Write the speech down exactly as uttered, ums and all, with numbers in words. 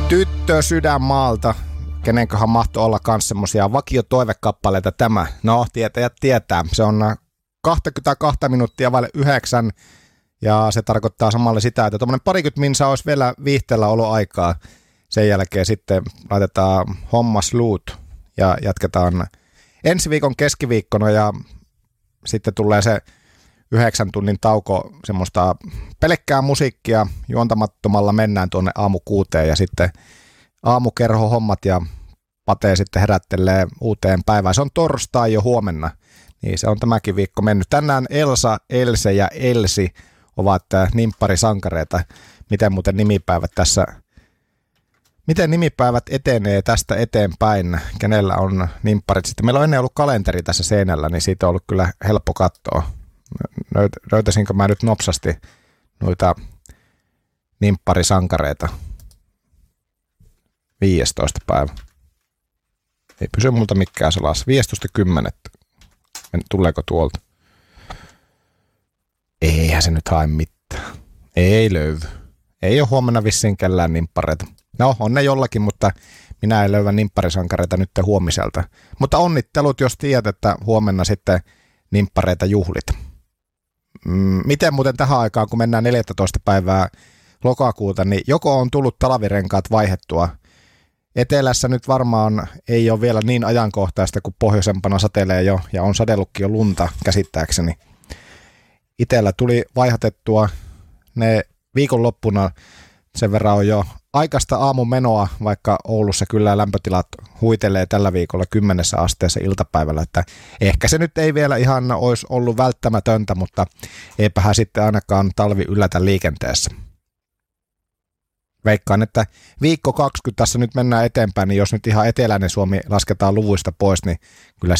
Tyttö sydänmaalta, kenenköhän mahtoi olla myös semmoisia vakiotoivekappaleita tämä. No, tietäjät tietää. Se on kaksikymmentäkaksi minuuttia vaille yhdeksän ja se tarkoittaa samalla sitä, että tuommoinen parikymmentä minsa olisi vielä viihteellä oloaikaa. Sen jälkeen sitten laitetaan hommas luut ja jatketaan ensi viikon keskiviikkona ja sitten tulee se yhdeksän tunnin tauko, semmoista pelkkää musiikkia, juontamattomalla mennään tuonne aamukuuteen ja sitten aamukerho hommat ja Pate sitten herättelee uuteen päivään. Se on torstai jo huomenna, niin se on tämäkin viikko mennyt. Tänään Elsa, Else ja Elsi ovat nimpparisankareita. Miten muuten nimipäivät tässä, miten nimipäivät etenee tästä eteenpäin, kenellä on nimpparit. Sitten meillä on ennen ollut kalenteri tässä seinällä, niin siitä on ollut kyllä helppo katsoa. Löytäisinkö mä nyt nopsasti noita nimpparisankareita? viidestoista päivä. Ei pysy multa mikään salassa. viidestoista kymmenettä. Tuleeko tuolta? Eihän se nyt hae mitään. Ei löydy. Ei ole huomenna vissiin kellään nimppareita. No, on ne jollakin, mutta minä en löydä nimpparisankareita nyt huomiselta. Mutta onnittelut, jos tiedät, että huomenna sitten nimppareita juhlit. Miten muuten tähän aikaan, kun mennään neljästoista päivää lokakuuta, niin joko on tullut talvirenkaat vaihettua. Etelässä nyt varmaan ei ole vielä niin ajankohtaista, kun pohjoisempana satelee jo ja on sadellutkin jo lunta käsittääkseni. Itellä tuli vaihatettua ne viikonloppuna, sen verran on jo aikaista aamumenoa, vaikka Oulussa kyllä lämpötilat huitelee tällä viikolla kymmenessä asteessa iltapäivällä, että ehkä se nyt ei vielä ihan olisi ollut välttämätöntä, mutta eipähän sitten ainakaan talvi yllätä liikenteessä. Veikkaan, että viikko kaksikymmentä tässä nyt mennään eteenpäin, niin jos nyt ihan eteläinen Suomi lasketaan luvuista pois, niin kyllä